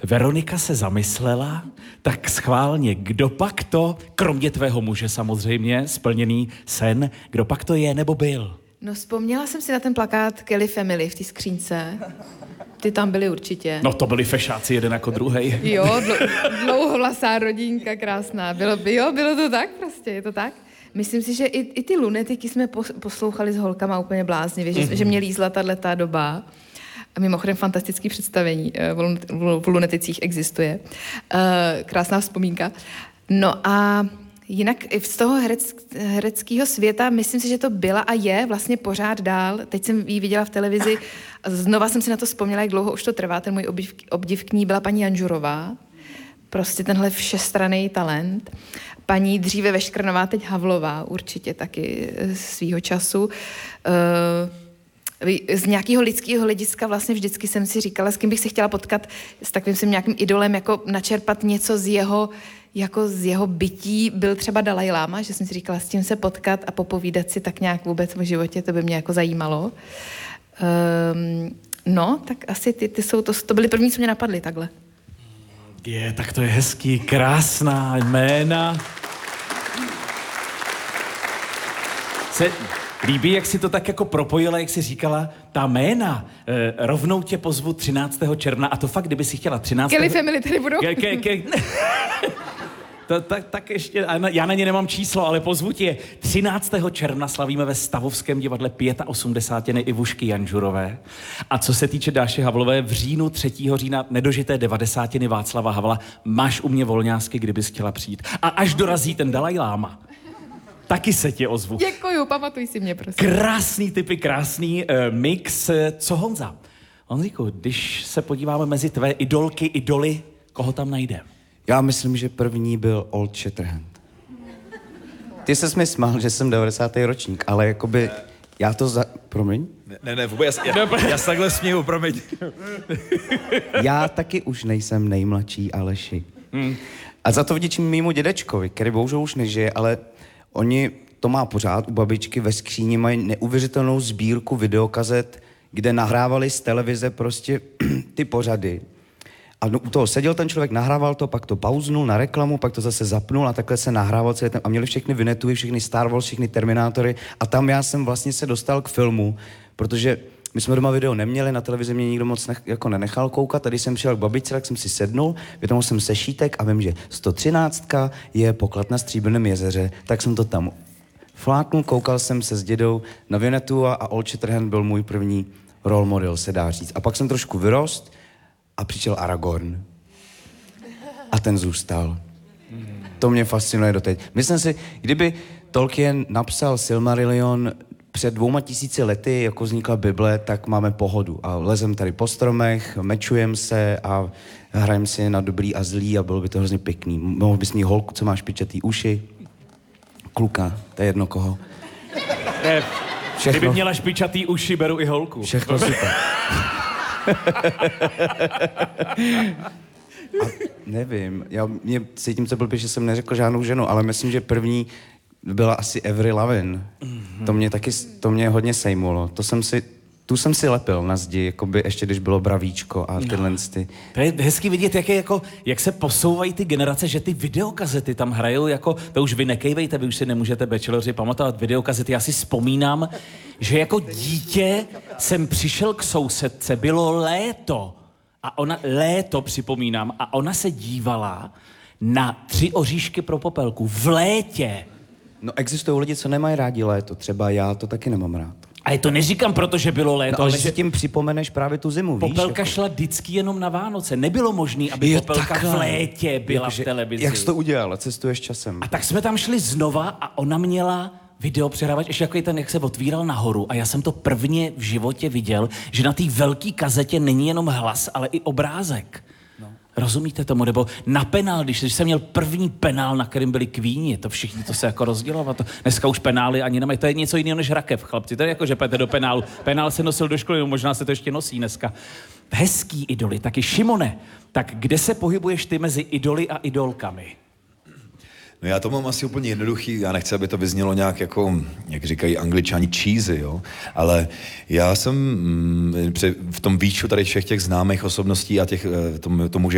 Veronika se zamyslela, tak schválně, kdo pak to, kromě tvého muže samozřejmě, splněný sen, kdo pak to je nebo byl? No vzpomněla jsem si na ten plakát Kelly Family v té skřínce. Ty tam byly určitě. No to byli fešáci jeden jako druhej. Jo, dlouhovlasá rodinka, krásná. Bylo to tak prostě, je to tak. Myslím si, že i ty lunetiky jsme poslouchali s holkama úplně bláznivě, že mě lízla tato doba. A mimochodem fantastické představení v luneticích existuje. Krásná vzpomínka. No a jinak z toho hereckého světa, myslím si, že to byla a je vlastně pořád dál. Teď jsem ji viděla v televizi a znova jsem si na to vzpomněla, jak dlouho už to trvá. Ten můj obdiv k ní byla paní Janžurová. Prostě tenhle všestranný talent. Paní dříve Veškrnová, teď Havlová, určitě taky svýho času. Z nějakého lidského hlediska vlastně vždycky jsem si říkala, s kým bych se chtěla potkat, s takovým jsem nějakým idolem, jako načerpat něco z jeho bytí. Byl třeba Dalaj Lama, že jsem si říkala, s tím se potkat a popovídat si tak nějak vůbec o životě, to by mě jako zajímalo. No, tak asi ty jsou, to byly první, co mě napadly takhle. Tak to je hezký, krásná jména. Se líbí, jak si to tak jako propojila, jak si říkala, ta jména. Rovnou tě pozvu 13. června, a to fakt, kdyby si chtěla 13. Kelly Family tady budou. Tak ještě, já na ně nemám číslo, ale pozvu tě. 13. června slavíme ve Stavovském divadle 85. Ivušky Janžurové. A co se týče Dáše Havlové, v říjnu 3. října nedožité 90. Václava Havla máš u mě volňásky, kdybys chtěla přijít. A až dorazí ten Dalaj Láma, taky se tě ozvu. Děkuju, pamatuj si mě, prosím. Krásný typy, krásný mix. Co Honza? Honzíku, když se podíváme mezi tvé idoly, koho tam najdeme? Já myslím, že první byl Old Shatterhand. Ty ses mi smál, že jsem 90. ročník, ale jakoby já to Promiň? Ne, vůbec, já se takhle směju, promiň. Já taky už nejsem nejmladší Aleši. A za to vděčím mému dědečkovi, který bohužel už nežije, ale oni to má pořád u babičky ve skříni, mají neuvěřitelnou sbírku videokazet, kde nahrávali z televize prostě ty pořady. A u toho seděl ten člověk, nahrával to, pak to pauznul na reklamu, pak to zase zapnul a takhle se nahrával celý ten, a měli všechny Vinetuy, všechny Star Wars, všechny Terminátory a tam já jsem vlastně se dostal k filmu, protože my jsme doma video neměli, na televizi mě nikdo moc jako nenechal koukat, tady jsem přijel k babičce, tak jsem si sednul, vytáhl jsem sešítek a vím, že 113 je Poklad na Stříbrném jezeře, tak jsem to tam fláknul, koukal jsem se s dědou na Vinetu a Old Shatterhand byl můj první role model, se dá říct. A pak jsem trošku vyrost a přišel Aragorn. A ten zůstal. To mě fascinuje doteď. Myslím si, kdyby Tolkien napsal Silmarillion před 2000 lety, jako vznikla Bible, tak máme pohodu. A lezem tady po stromech, mečujem se a hrajeme si na dobrý a zlý a bylo by to hrozně pěkný. Mohl bys mít holku, co má špičatý uši, kluka, to je jedno koho. Kdyby měla špičatý uši, beru i holku. Všechno super. A nevím, mě cítím se blbě, že jsem neřekl žádnou ženu, ale myslím, že první byla asi Avril Lavigne. To mě hodně sejmulo. Tu jsem si lepil na zdi, jakoby ještě když bylo Bravíčko a tyhle ty. To je hezky vidět, jak se posouvají ty generace, že ty videokazety tam hrajou jako, to už vy nekejvejte, vy už si nemůžete bacheloři pamatovat videokazety. Já si vzpomínám, že jako dítě jsem přišel k sousedce, bylo léto, připomínám, a ona se dívala na 3 oříšky pro Popelku v létě. No existují lidi, co nemají rádi léto, třeba já to taky nemám rád. Ale to neříkám, protože bylo léto. No, ale že tím připomeneš právě tu zimu, víš? Popelka šla vždycky jenom na Vánoce. Nebylo možné, aby Popelka v létě byla v televizi. Jak jsi to udělal? Cestuješ časem. A tak jsme tam šli znova a ona měla videopřehrávač, ještě jako ten, jak se otvíral nahoru. A já jsem to prvně v životě viděl, že na té velké kazetě není jenom hlas, ale i obrázek. Rozumíte tomu? Nebo na penál, když jsem měl první penál, na kterým byli Queeni, to všichni to se jako rozdělovat. Dneska už penály ani nemají. To je něco jiného než rakev, chlapci. To je jako, že půjdete do penálu. Penál se nosil do školy, no možná se to ještě nosí dneska. Hezký idoly. Taky Šimone, tak kde se pohybuješ ty mezi idoly a idolkami? No já to mám asi úplně jednoduchý, já nechci, aby to vyznělo nějak jako, jak říkají Angličani, cheesy, jo, ale já jsem v tom výčtu tady všech těch známých osobností a tomu, že